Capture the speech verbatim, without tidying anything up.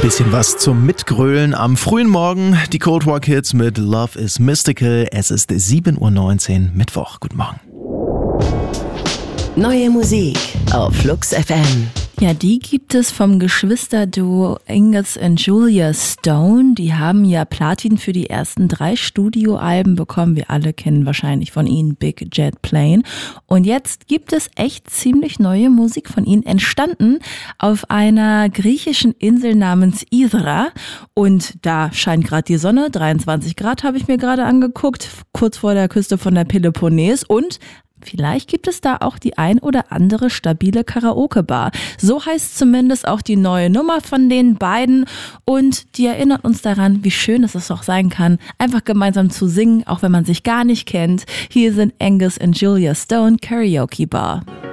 Bisschen was zum Mitgrölen am frühen Morgen. Die Cold War Kids mit Love is Mystical. Es ist sieben Uhr neunzehn, Mittwoch. Guten Morgen. Neue Musik auf Flux F M. Ja, die gibt es vom Geschwisterduo Angus und Julia Stone. Die haben ja Platin für die ersten drei Studioalben bekommen. Wir alle kennen wahrscheinlich von ihnen Big Jet Plane. Und jetzt gibt es echt ziemlich neue Musik von ihnen, entstanden auf einer griechischen Insel namens Ithra. Und da scheint gerade die Sonne, dreiundzwanzig Grad habe ich mir gerade angeguckt, kurz vor der Küste von der Peloponnes. Und vielleicht gibt es da auch die ein oder andere stabile Karaoke-Bar. So heißt zumindest auch die neue Nummer von den beiden. Und die erinnert uns daran, wie schön es auch sein kann, einfach gemeinsam zu singen, auch wenn man sich gar nicht kennt. Hier sind Angus und Julia Stone, Karaoke Bar.